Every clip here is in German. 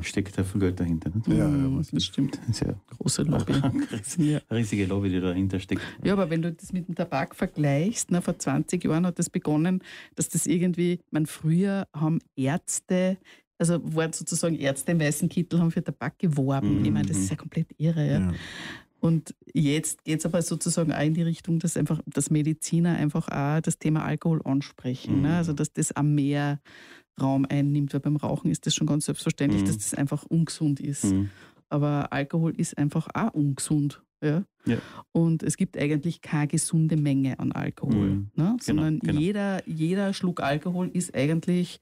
steckt da viel Geld dahinter. Nicht? Ja, das stimmt. Sehr Große Lobby. riesige Lobby, die dahinter steckt. Ja, aber wenn du das mit dem Tabak vergleichst, vor 20 Jahren hat das begonnen, dass das irgendwie, früher haben Ärzte, also waren sozusagen Ärzte im weißen Kittel, haben für Tabak geworben. Ich meine, das ist ja komplett irre. Ja. Und jetzt geht es aber sozusagen auch in die Richtung, dass Mediziner einfach auch das Thema Alkohol ansprechen. Ne? Also dass das auch mehr Raum einnimmt, weil beim Rauchen ist das schon ganz selbstverständlich, dass das einfach ungesund ist. Aber Alkohol ist einfach auch ungesund. Ja? Ja. Und es gibt eigentlich keine gesunde Menge an Alkohol. Ne? Sondern jeder Schluck Alkohol ist eigentlich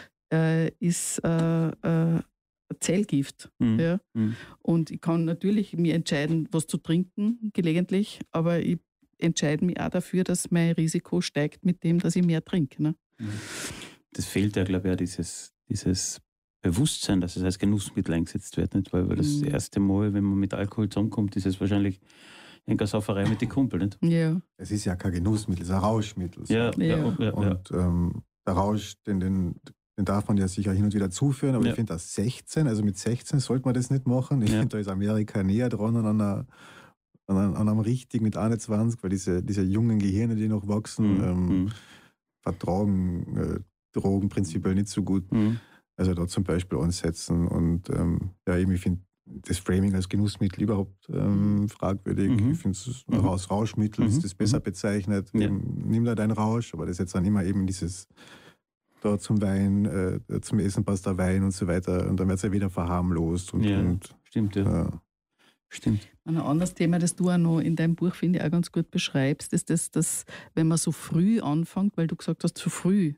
Zellgift. Ja? Und ich kann natürlich mir entscheiden, was zu trinken, gelegentlich, aber ich entscheide mich auch dafür, dass mein Risiko steigt mit dem, dass ich mehr trinke. Ne? Das fehlt ja, glaube ich, auch dieses Bewusstsein, dass es als Genussmittel eingesetzt wird. Nicht? Weil das erste Mal, wenn man mit Alkohol zusammenkommt, ist es wahrscheinlich eine Sauferei mit den Kumpeln. Nicht? Ja. Es ist ja kein Genussmittel, es ist ein Rauschmittel. So. Ja. Und der Rausch, den darf man ja sicher hin und wieder zuführen, aber ich finde, dass 16, also mit 16 sollte man das nicht machen. Ich finde, da ist Amerika näher dran an einem richtigen mit 21, weil diese jungen Gehirne, die noch wachsen, vertragen Drogen prinzipiell nicht so gut. Also da zum Beispiel ansetzen und ich finde das Framing als Genussmittel überhaupt fragwürdig. Ich finde es als Rauschmittel ist das besser bezeichnet. Nimm da deinen Rausch, aber das ist jetzt dann immer eben dieses da zum Wein, zum Essen passt der Wein und so weiter. Und dann wird es ja wieder verharmlost. Stimmt, ja. Stimmt. Ein anderes Thema, das du auch noch in deinem Buch, finde ich, auch ganz gut beschreibst, ist das, dass wenn man so früh anfängt, weil du gesagt hast, zu früh,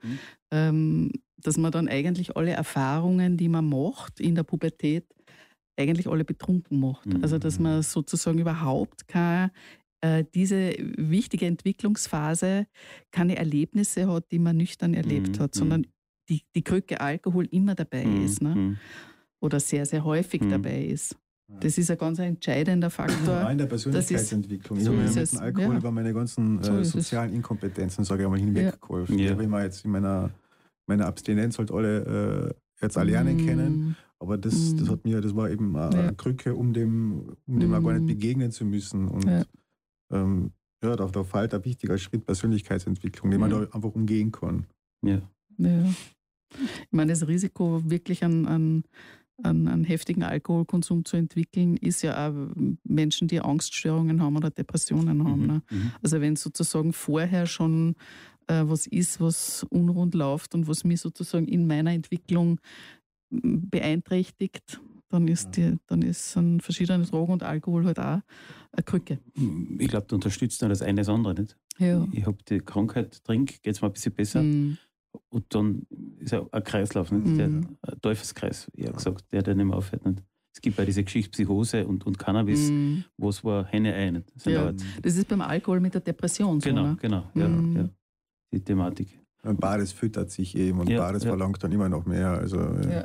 dass man dann eigentlich alle Erfahrungen, die man macht in der Pubertät, eigentlich alle betrunken macht. Also dass man sozusagen überhaupt diese wichtige Entwicklungsphase keine Erlebnisse hat, die man nüchtern erlebt hat, sondern die Krücke Alkohol immer dabei ist. Ne? Oder sehr, sehr häufig dabei ist. Das ist ein ganz entscheidender Faktor. Ja, in der Persönlichkeitsentwicklung. Ich habe mir mit dem Alkohol über meine ganzen sozialen Inkompetenzen, sage ich mal, hinweggeholfen. Ich habe immer jetzt in meiner Abstinenz halt alle jetzt alle lernen kennen. Aber das war eben eine Krücke, um dem auch gar nicht begegnen zu müssen. Und da fällt ein wichtiger Schritt Persönlichkeitsentwicklung, den man da einfach umgehen kann. Ja. Ich meine, das Risiko, wirklich einen heftigen Alkoholkonsum zu entwickeln, ist ja auch Menschen, die Angststörungen haben oder Depressionen haben. Ne? Also wenn sozusagen vorher schon was ist, was unrund läuft und was mich sozusagen in meiner Entwicklung beeinträchtigt, dann ist ein verschiedene Drogen und Alkohol halt auch eine Krücke. Ich glaube, du unterstützt dann das eine das andere nicht. Ja. Ich habe die Krankheit, geht es mir ein bisschen besser. Und dann ist ein Kreislauf, nicht? Ein Teufelskreis, eher gesagt, der nicht mehr aufhört. Nicht? Es gibt bei dieser Geschichte Psychose und Cannabis, wo es war Henne-Ei. Nicht? Das ist beim Alkohol mit der Depression so. Genau. Ja. Die Thematik. Und beides füttert sich eben und beides verlangt dann immer noch mehr. Also,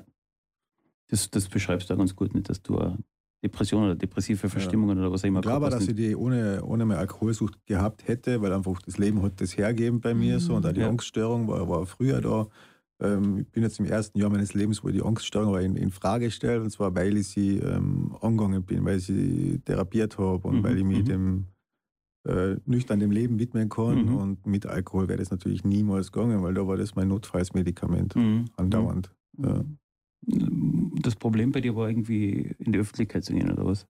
Das beschreibst du auch ganz gut, nicht, dass du eine Depression oder depressive Verstimmungen oder was auch immer. Ich glaube, dass ich die ohne mehr Alkoholsucht gehabt hätte, weil einfach das Leben hat das hergeben bei mir so und auch die Angststörung war früher da. Ich bin jetzt im ersten Jahr meines Lebens, wo ich die Angststörung aber in Frage stelle, und zwar, weil ich sie angegangen bin, weil ich sie therapiert habe und weil ich mich dem nüchtern dem Leben widmen kann. Und mit Alkohol wäre das natürlich niemals gegangen, weil da war das mein Notfallsmedikament andauernd. Das Problem bei dir war irgendwie in die Öffentlichkeit zu gehen, oder was?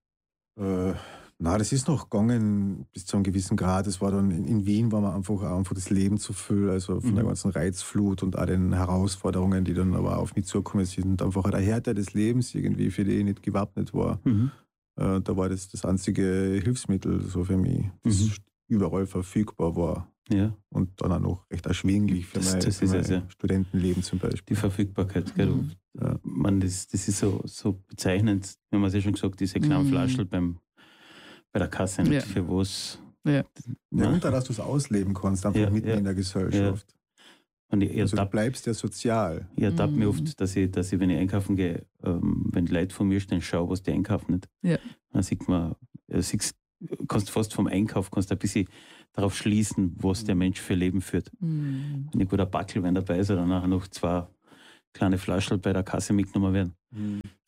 Das ist noch gegangen bis zu einem gewissen Grad. Es war dann in Wien, war man einfach das Leben zu viel, also von der ganzen Reizflut und auch den Herausforderungen, die dann aber auf mich zukommen sind, einfach eine Härte des Lebens irgendwie, für die ich nicht gewappnet war. Da war das einzige Hilfsmittel so für mich, das überall verfügbar war. Ja. Und dann auch noch recht erschwinglich für mein Studentenleben zum Beispiel. Die Verfügbarkeit, gell? Das ist so bezeichnend, wir haben es ja schon gesagt, diese kleinen Flaschel bei der Kasse, nicht für was. Ja, und dass du es ausleben kannst, einfach mitten in der Gesellschaft. Und du bleibst ja sozial. Ich ertappe mich oft, dass ich, wenn ich einkaufen gehe, wenn die Leute vor mir stehen, schaue, was die einkaufen. Nicht. Ja. Dann sieht man, kannst fast vom Einkauf ein bisschen darauf schließen, was der Mensch für Leben führt. Wenn ein guter Backelwein dabei ist, dann nachher noch 2 kleine Flaschel bei der Kasse mitgenommen werden.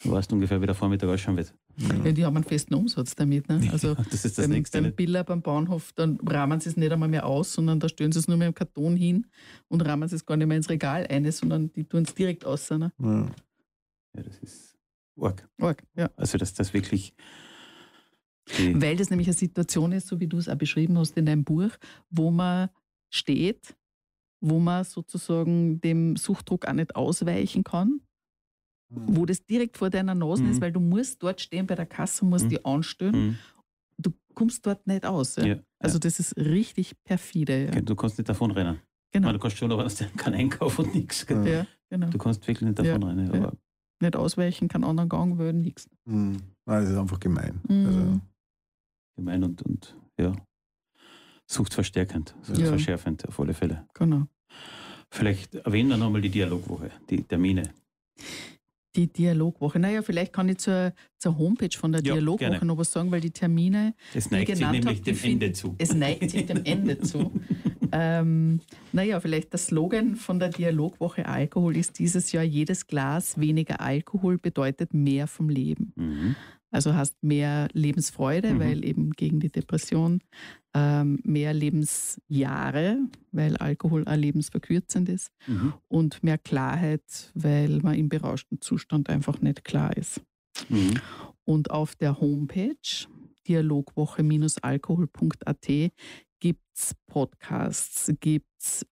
Du weißt ungefähr, wie der Vormittag ausschauen wird. Ja, die haben einen festen Umsatz damit. Ne? Also das ist das Nächste. Beim Biller, beim Bahnhof, dann rahmen sie es nicht einmal mehr aus, sondern da stellen sie es nur mehr im Karton hin und rahmen sie es gar nicht mehr ins Regal ein, sondern die tun es direkt aus. Ne? Ja, das ist arg. Ja. Also, dass das wirklich... Weil das nämlich eine Situation ist, so wie du es auch beschrieben hast in deinem Buch, wo man steht, wo man sozusagen dem Suchtdruck auch nicht ausweichen kann, wo das direkt vor deiner Nase ist, weil du musst dort stehen bei der Kasse, musst die anstellen. Du kommst dort nicht aus. Ja? Also das ist richtig perfide. Ja. Du kannst nicht davon rennen. Genau. Du kannst schon, aber hast keinen Einkauf und nichts. Ja, genau. Du kannst wirklich nicht davon rennen. Aber nicht ausweichen, keinen anderen Gang wählen, nichts. Das ist einfach gemein. Also. Gemein und suchtverstärkend, suchtverschärfend auf alle Fälle. Genau. Vielleicht erwähnen wir nochmal die Dialogwoche, die Termine. Die Dialogwoche. Naja, vielleicht kann ich zur Homepage von der Dialogwoche gerne noch was sagen, weil die Termine, es neigt sich nämlich dem Ende zu. Es neigt sich dem Ende zu. Naja, vielleicht der Slogan von der Dialogwoche Alkohol ist dieses Jahr: jedes Glas weniger Alkohol bedeutet mehr vom Leben. Also hast mehr Lebensfreude, weil eben gegen die Depression, mehr Lebensjahre, weil Alkohol auch lebensverkürzend ist, und mehr Klarheit, weil man im berauschten Zustand einfach nicht klar ist. Und auf der Homepage dialogwoche-alkohol.at gibt es Podcasts, gibt es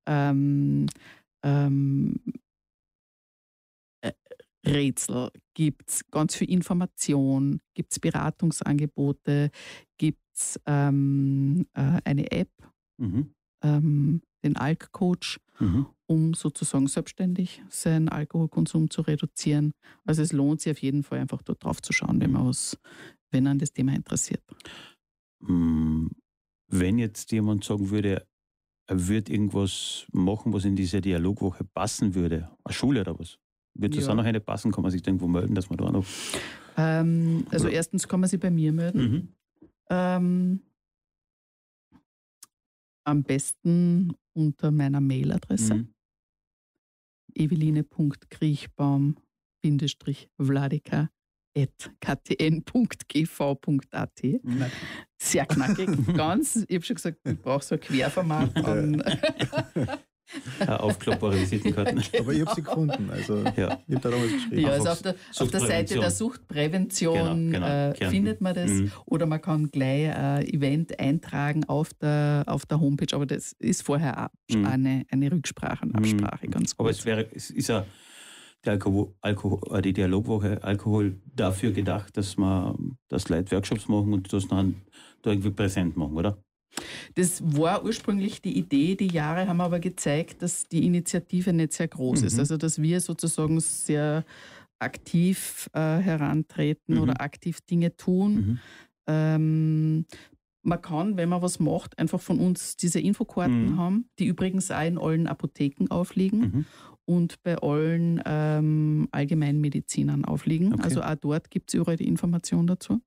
Rätsel, gibt es ganz viel Information, gibt es Beratungsangebote, gibt es eine App, den Alk-Coach, um sozusagen selbstständig seinen Alkoholkonsum zu reduzieren. Also es lohnt sich auf jeden Fall, einfach dort drauf zu schauen, wenn einen das Thema interessiert. Wenn jetzt jemand sagen würde, er würde irgendwas machen, was in diese Dialogwoche passen würde, eine Schule oder was? Wird das auch noch eine passen? Kann man sich irgendwo melden, dass man da auch noch... Also erstens kann man sich bei mir melden. Am besten unter meiner Mailadresse eveline.kriechbaum-vladika@ktn.gv.at. Sehr knackig, ganz. Ich habe schon gesagt, ich brauche so ein Querformat an... Aufklappbare Visitenkarten. Aber ich habe sie gefunden. Also ich habe da noch was geschrieben. Ja, also auf der Seite der Suchtprävention genau, findet man das. Oder man kann gleich ein Event eintragen auf der Homepage. Aber das ist vorher auch eine Rücksprache und Absprache, ganz gut. Aber es ist ja die Dialogwoche Alkohol dafür gedacht, dass Leute Workshops machen und das dann da irgendwie präsent machen, oder? Das war ursprünglich die Idee, die Jahre haben aber gezeigt, dass die Initiative nicht sehr groß ist. Also dass wir sozusagen sehr aktiv herantreten oder aktiv Dinge tun. Man kann, wenn man was macht, einfach von uns diese Infokarten haben, die übrigens auch in allen Apotheken aufliegen und bei allen Allgemeinmedizinern aufliegen. Okay. Also auch dort gibt es überall die Information dazu.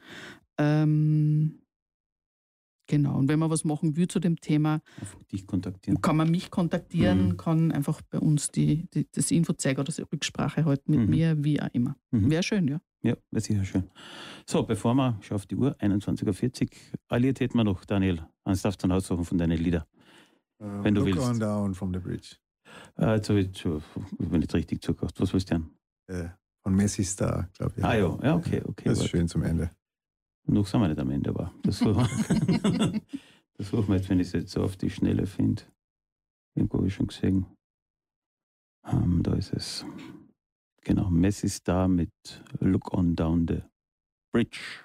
Genau, und wenn man was machen will zu dem Thema, dich kontaktieren. Kann man mich kontaktieren, kann einfach bei uns das Info zeigen oder die Rücksprache halten mit mir, wie auch immer. Wäre schön, ja. Ja, wäre sicher schön. So, bevor wir schon auf die Uhr, 21.40 Uhr, alliert hätten wir noch, Daniel, eins darfst du dann aussuchen von deinen Liedern, wenn du willst. Look on down from the bridge. Jetzt habe ich nicht richtig zugehört. Was willst du denn? Von Messi Star, glaube ich. Ja, okay. Das ist schön zum Ende. Noch sind wir nicht am Ende, aber das suchen wir jetzt, wenn ich es jetzt so auf die Schnelle finde. Irgendwo habe ich schon gesehen. Da ist es. Genau, Messi Star mit Look on Down the Bridge.